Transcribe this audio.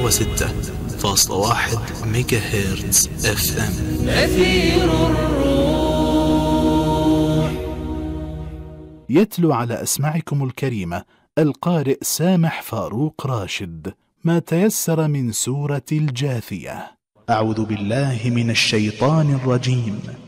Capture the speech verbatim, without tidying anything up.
وستة فاصلة واحد ميجا هرتز اف ام. أثير الروح. يتلو على أسماعكم الكريمة القارئ سامح فاروق راشد ما تيسر من سورة الجاثية. أعوذ بالله من الشيطان الرجيم.